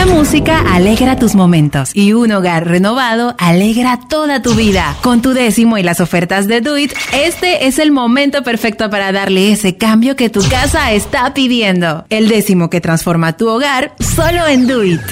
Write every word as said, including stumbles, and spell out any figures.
música alegra tus momentos y un hogar renovado alegra toda tu vida. Con tu décimo y las ofertas de Do It, este es el momento perfecto para darle ese cambio que tu casa está pidiendo. El décimo que transforma tu hogar solo en Do It.